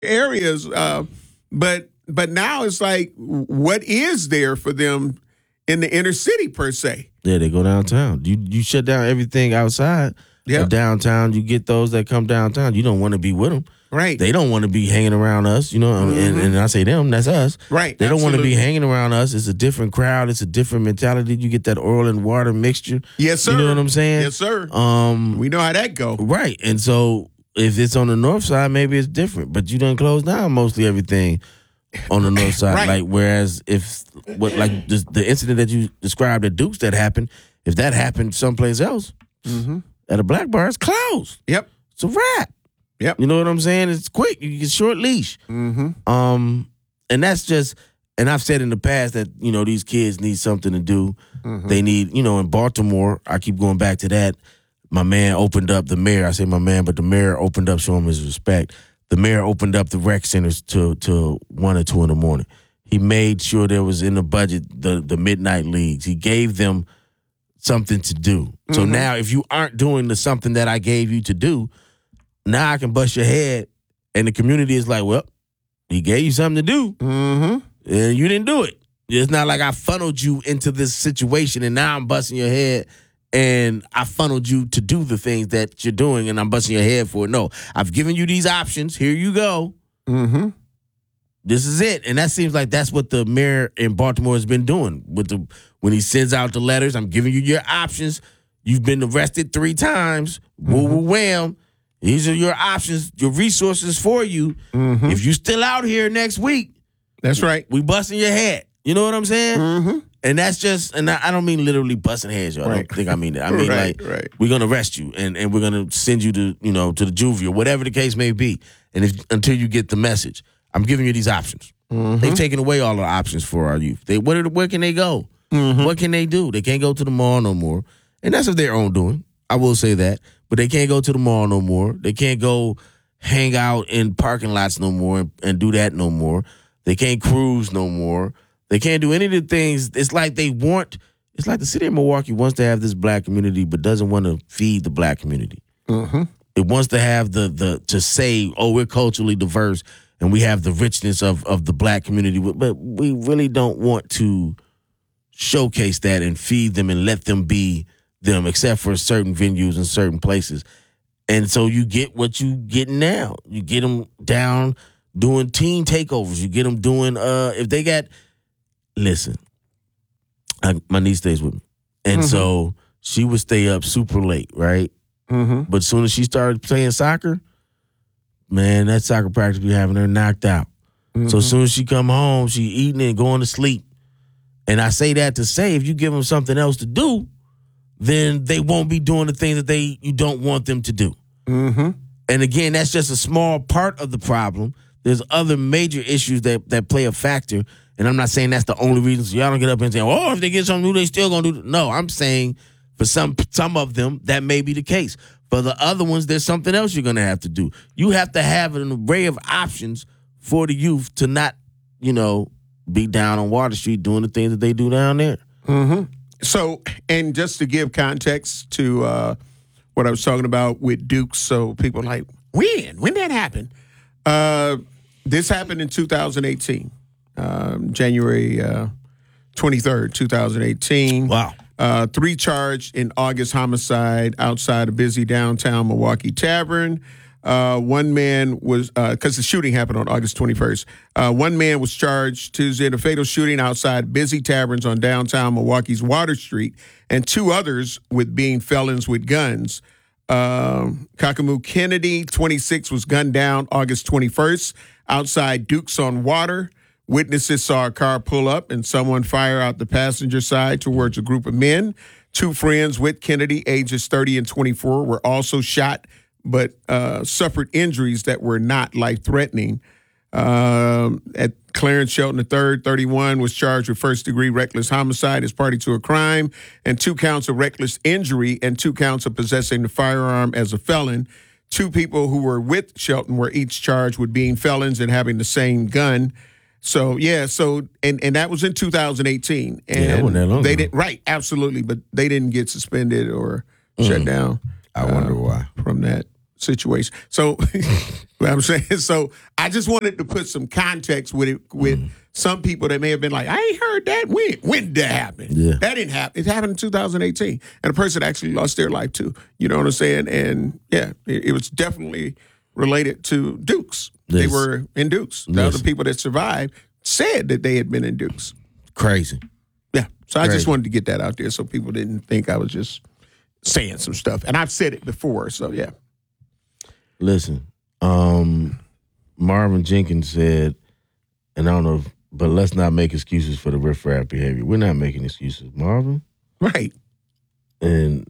areas. But now it's like, what is there for them in the inner city per se? Yeah, they go downtown. You shut down everything outside of downtown. You get those that come downtown. You don't want to be with them. Right. They don't want to be hanging around us, and I say them, that's us. Right. They don't want to be hanging around us. It's a different crowd. It's a different mentality. You get that oil and water mixture. Yes, sir. You know what I'm saying? Yes, sir. We know how that go. Right. And so if it's on the north side, maybe it's different. But you done close down mostly everything on the north side. Right. Like, whereas the incident that you described at Duke's that happened, if that happened someplace else, at a black bar, it's closed. Yep. It's a wrap. Yep. You know what I'm saying? It's quick. You get short leash. And that's just, and I've said in the past that, these kids need something to do. They need, in Baltimore, I keep going back to that. My man opened up, the mayor, I say my man, but the mayor opened up, show him his respect. The mayor opened up the rec centers to 1 or 2 in the morning. He made sure there was in the budget the midnight leagues. He gave them something to do. So now if you aren't doing the something that I gave you to do, now I can bust your head, and the community is like, well, he gave you something to do, and you didn't do it. It's not like I funneled you into this situation, and now I'm busting your head, and I funneled you to do the things that you're doing, and I'm busting your head for it. No, I've given you these options. Here you go. This is it. And that seems like that's what the mayor in Baltimore has been doing. When he sends out the letters, I'm giving you your options. You've been arrested 3 times. Woo, woo, wham. These are your options, your resources for you. If you still out here next week, that's right. We busting your head. You know what I'm saying? And that's just, and I don't mean literally busting heads, y'all. I don't think I mean that. I mean we're gonna arrest you and we're gonna send you to to the juvie or whatever the case may be. And until you get the message, I'm giving you these options. They've taken away all the options for our youth. Where can they go? What can they do? They can't go to the mall no more, and that's of their own doing. I will say that. But they can't go to the mall no more. They can't go hang out in parking lots no more and do that no more. They can't cruise no more. They can't do any of the things. It's like the city of Milwaukee wants to have this black community but doesn't want to feed the black community. It wants to have to say, oh, we're culturally diverse and we have the richness of the black community. But we really don't want to showcase that and feed them and let them be them, except for certain venues and certain places. And so you get what you get now. You get them down doing teen takeovers. You get them doing, if they got, listen, my niece stays with me. And so she would stay up super late, right? But as soon as she started playing soccer, man, that soccer practice be having her knocked out. So as soon as she come home, she eating and going to sleep. And I say that to say, if you give them something else to do, then they won't be doing the things that you don't want them to do. And again, that's just a small part of the problem. There's other major issues that play a factor. And I'm not saying that's the only reason. So y'all don't get up and say, oh, if they get something new, they still going to do it. No, I'm saying for some of them, that may be the case. For the other ones, there's something else you're going to have to do. You have to have an array of options for the youth to not, be down on Water Street doing the things that they do down there. So, and just to give context to what I was talking about with Duke, so people are like, when that happened? This happened in 2018, January 23rd, 2018. Wow. 3 charged in August homicide outside a busy downtown Milwaukee tavern. One man was, because the shooting happened on August 21st. One man was charged Tuesday in a fatal shooting outside busy taverns on downtown Milwaukee's Water Street, and 2 others with being felons with guns. Kakamu Kennedy, 26, was gunned down August 21st outside Duke's on Water. Witnesses saw a car pull up and someone fire out the passenger side towards a group of men. 2 friends with Kennedy, ages 30 and 24, were also shot but suffered injuries that were not life-threatening. At Clarence Shelton III, 31, was charged with first-degree reckless homicide as party to a crime and 2 counts of reckless injury and 2 counts of possessing the firearm as a felon. 2 people who were with Shelton were each charged with being felons and having the same gun. So, and that was in 2018. And that wasn't that long they ago. didn't, right, absolutely, but they didn't get suspended or shut down. I wonder why. From that. situation. So, what I'm saying, so I just wanted to put some context with it, with some people that may have been like, I ain't heard that. When did that happen? Yeah. That didn't happen. It happened in 2018. And a person actually lost their life too. You know what I'm saying? And yeah, it was definitely related to Dukes. They were in Dukes. The other people that survived said that they had been in Dukes. Crazy. Yeah. So I just wanted to get that out there so people didn't think I was just saying some stuff. And I've said it before, so yeah. Listen, Marvin Jenkins said, and I don't know, but let's not make excuses for the riffraff behavior. We're not making excuses, Marvin. Right. And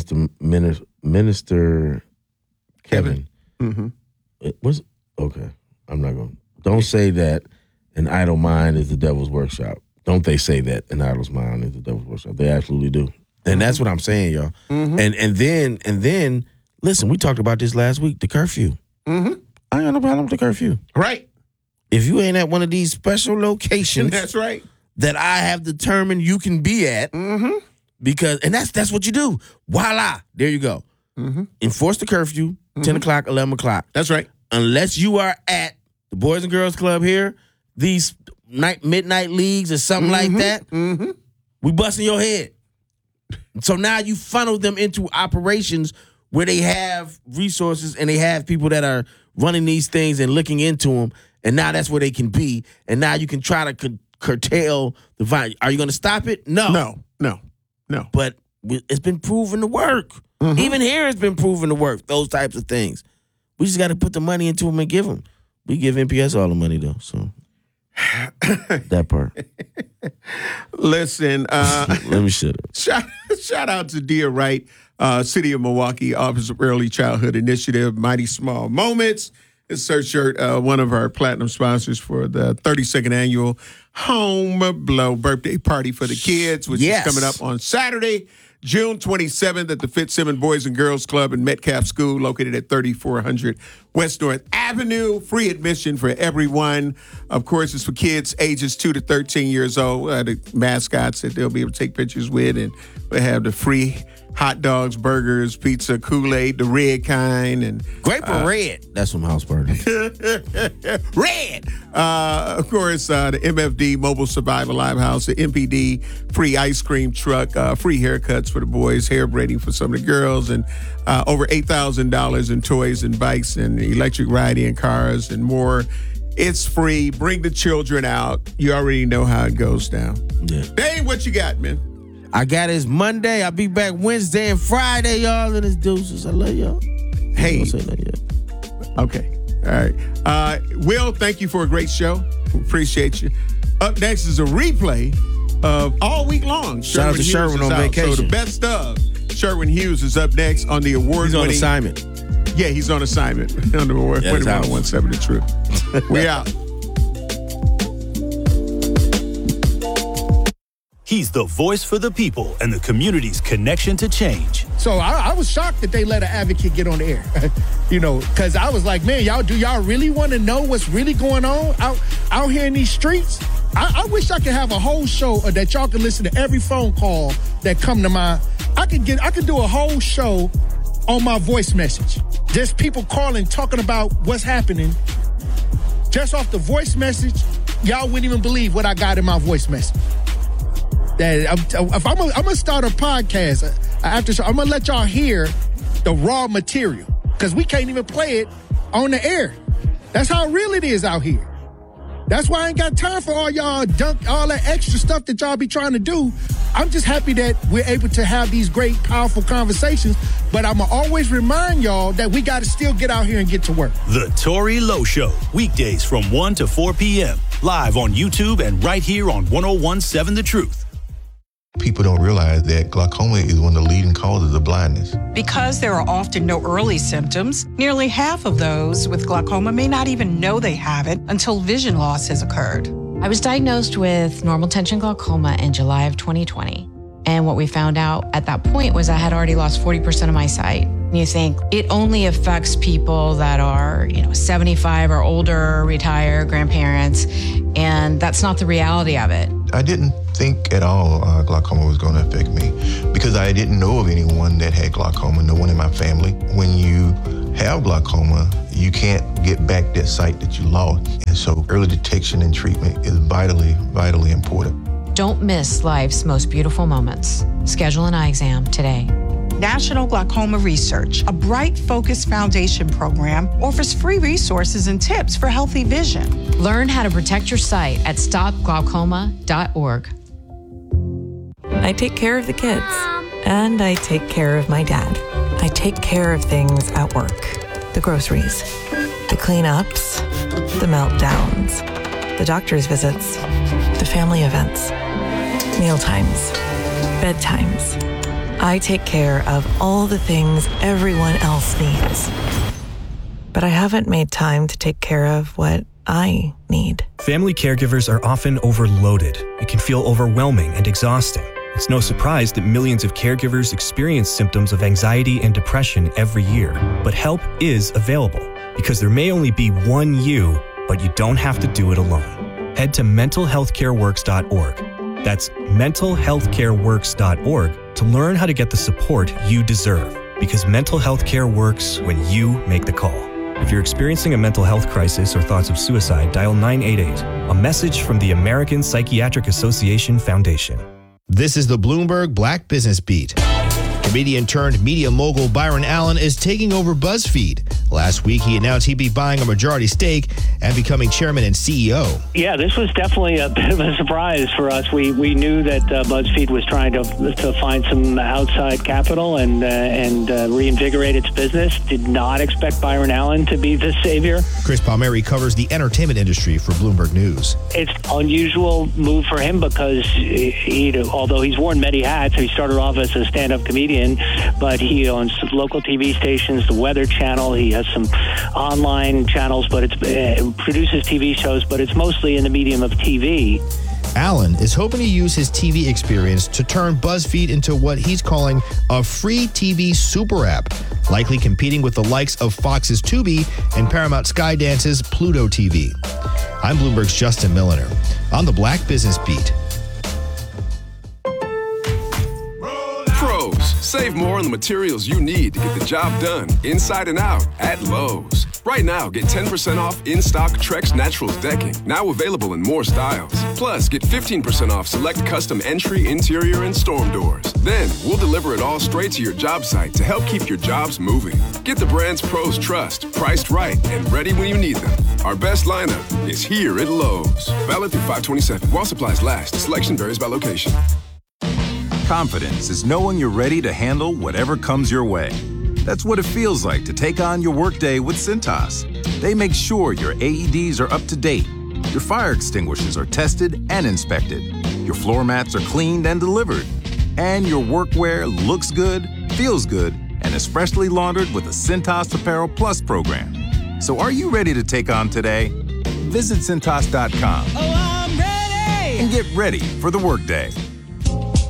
Minister Kevin. Mm-hmm. Okay. I'm not going to. Don't say that an idle mind is the devil's workshop. Don't they say that an idle mind is the devil's workshop? They absolutely do. And that's what I'm saying, y'all. Mm-hmm. And then, listen, we talked about this last week, the curfew. Mm-hmm. I ain't got no problem with the curfew. Right. If you ain't at one of these special locations that's right. that I have determined you can be at, because, and that's what you do. Voila. There you go. Mm-hmm. Enforce the curfew, 10 o'clock, 11 o'clock. That's right. Unless you are at the Boys and Girls Club here, these midnight leagues or something like that, we busting your head. So now you funnel them into operations where they have resources and they have people that are running these things and looking into them, and now that's where they can be. And now you can try to curtail the violence. Are you going to stop it? No. No. But it's been proven to work. Even here it's been proven to work, those types of things. We just got to put the money into them and give them. We give NPS all the money, though, so that part. Listen. Let me shut up. Shout out to Dia Wright, City of Milwaukee Office of Early Childhood Initiative, Mighty Small Moments. It's her shirt, one of our platinum sponsors for the 32nd annual Home Blow birthday party for the kids, which is coming up on Saturday, June 27th at the Fitzsimmons Boys and Girls Club in Metcalf School, located at 3400 West North Avenue. Free admission for everyone. Of course, it's for kids ages 2 to 13 years old. The mascots that they'll be able to take pictures with, and we have the free hot dogs, burgers, pizza, Kool-Aid, the red kind, and grape or red. That's from House Party. Red. Of course, the MFD Mobile Survival Live House, the MPD free ice cream truck, free haircuts for the boys, hair braiding for some of the girls, and over $8,000 in toys and bikes and electric ride-in cars and more. It's free. Bring the children out. You already know how it goes down. Yeah. Dave, what you got, man? I got it Monday. I'll be back Wednesday and Friday, y'all. And it's deuces. I love y'all. Hey. I don't say that yet. Okay. All right. Will, thank you for a great show. Appreciate you. Up next is a replay of all week long. Shout out to Sherwin on vacation. So the best of Sherwin Hughes is up next on the award-winning. He's on assignment. Yeah, he's on assignment on the award-winning 101.7 The Truth. We out. He's the voice for the people and the community's connection to change. So I was shocked that they let an advocate get on the air, because I was like, man, do y'all really want to know what's really going on out here in these streets? I wish I could have a whole show that y'all could listen to every phone call that come to my. I could do a whole show on my voice message. Just people calling, talking about what's happening. Just off the voice message, y'all wouldn't even believe what I got in my voice message. If I'm gonna start a podcast after show, I'm gonna let y'all hear the raw material, because we can't even play it on the air. That's how real it is out here. That's why I ain't got time for all y'all all that extra stuff that y'all be trying to do. I'm just happy that we're able to have these great, powerful conversations. But I'm going to always remind y'all that we got to still get out here and get to work. The Tory Lowe Show, weekdays from 1 to 4 p.m. Live on YouTube and right here on 101.7 The Truth. People don't realize that glaucoma is one of the leading causes of blindness. Because there are often no early symptoms, nearly half of those with glaucoma may not even know they have it until vision loss has occurred. I was diagnosed with normal tension glaucoma in July of 2020. And what we found out at that point was I had already lost 40% of my sight. You think it only affects people that are, 75 or older, retired, grandparents, and that's not the reality of it. I didn't think at all glaucoma was going to affect me, because I didn't know of anyone that had glaucoma, no one in my family. When you have glaucoma, you can't get back that sight that you lost. And so early detection and treatment is vitally, vitally important. Don't miss life's most beautiful moments. Schedule an eye exam today. National Glaucoma Research, a Bright Focus Foundation program, offers free resources and tips for healthy vision. Learn how to protect your sight at stopglaucoma.org. I take care of the kids, and I take care of my dad. I take care of things at work. The groceries, the cleanups, the meltdowns, the doctor's visits, the family events, mealtimes, bedtimes. I take care of all the things everyone else needs. But I haven't made time to take care of what I need. Family caregivers are often overloaded. It can feel overwhelming and exhausting. It's no surprise that millions of caregivers experience symptoms of anxiety and depression every year. But help is available, because there may only be one you, but you don't have to do it alone. Head to mentalhealthcareworks.org. That's mentalhealthcareworks.org to learn how to get the support you deserve, because mental health care works when you make the call. If you're experiencing a mental health crisis or thoughts of suicide, dial 988, a message from the American Psychiatric Association Foundation. This is the Bloomberg Black Business Beat. Comedian turned media mogul Byron Allen is taking over BuzzFeed. Last week, he announced he'd be buying a majority stake and becoming chairman and CEO. Yeah, this was definitely a bit of a surprise for us. We knew that BuzzFeed was trying to find some outside capital and reinvigorate its business. Did not expect Byron Allen to be the savior. Chris Palmieri covers the entertainment industry for Bloomberg News. It's an unusual move for him because although he's worn many hats, he started off as a stand-up comedian, but he owns local TV stations, the Weather Channel. He has some online channels, but produces TV shows, but it's mostly in the medium of TV. Allen is hoping to use his TV experience to turn BuzzFeed into what he's calling a free TV super app, likely competing with the likes of Fox's Tubi and Paramount Skydance's Pluto TV. I'm Bloomberg's Justin Milliner on the Black Business Beat. Pros, save more on the materials you need to get the job done inside and out at Lowe's. Right now, get 10% off in-stock Trex Naturals decking, now available in more styles. Plus, get 15% off select custom entry, interior, and storm doors. Then, we'll deliver it all straight to your job site to help keep your jobs moving. Get the brands pros trust, priced right, and ready when you need them. Our best lineup is here at Lowe's. Valid through 5/27. While supplies last. Selection varies by location. Confidence is knowing you're ready to handle whatever comes your way. That's what it feels like to take on your workday with Cintas. They make sure your AEDs are up to date, your fire extinguishers are tested and inspected, your floor mats are cleaned and delivered, and your workwear looks good, feels good, and is freshly laundered with a Cintas Apparel Plus program. So are you ready to take on today? Visit Cintas.com and get ready for the workday.